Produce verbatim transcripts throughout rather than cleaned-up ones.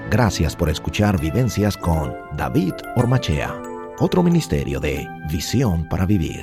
Gracias por escuchar Vivencias con David Ormachea, otro ministerio de Visión para Vivir.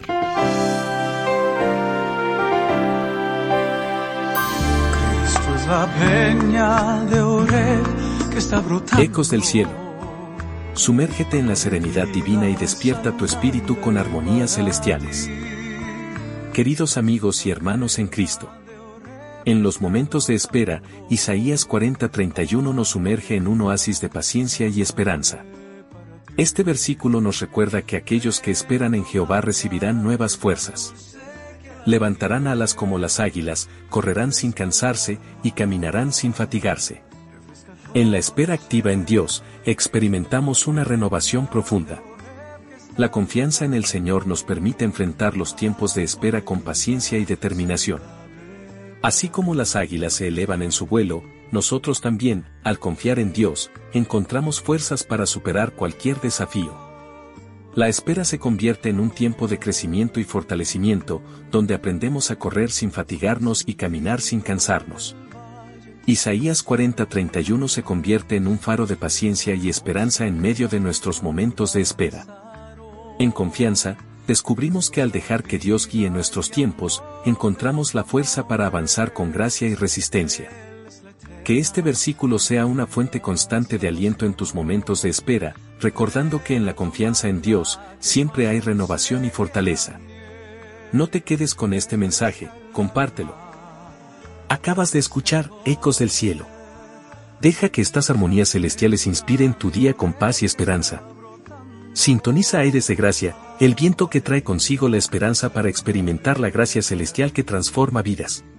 Cristo es la peña de Oreb que está brotando. Ecos del cielo. Sumérgete en la serenidad divina y despierta tu espíritu con armonías celestiales. Queridos amigos y hermanos en Cristo. En los momentos de espera, Isaías cuarenta treinta y uno nos sumerge en un oasis de paciencia y esperanza. Este versículo nos recuerda que aquellos que esperan en Jehová recibirán nuevas fuerzas. Levantarán alas como las águilas, correrán sin cansarse y caminarán sin fatigarse. En la espera activa en Dios, experimentamos una renovación profunda. La confianza en el Señor nos permite enfrentar los tiempos de espera con paciencia y determinación. Así como las águilas se elevan en su vuelo, nosotros también, al confiar en Dios, encontramos fuerzas para superar cualquier desafío. La espera se convierte en un tiempo de crecimiento y fortalecimiento, donde aprendemos a correr sin fatigarnos y caminar sin cansarnos. Isaías cuarenta treinta y uno se convierte en un faro de paciencia y esperanza en medio de nuestros momentos de espera. En confianza, descubrimos que al dejar que Dios guíe nuestros tiempos, encontramos la fuerza para avanzar con gracia y resistencia. Que este versículo sea una fuente constante de aliento en tus momentos de espera, recordando que en la confianza en Dios, siempre hay renovación y fortaleza. No te quedes con este mensaje, compártelo. Acabas de escuchar Ecos del Cielo. Deja que estas armonías celestiales inspiren tu día con paz y esperanza. Sintoniza Aires de Gracia, el viento que trae consigo la esperanza para experimentar la gracia celestial que transforma vidas.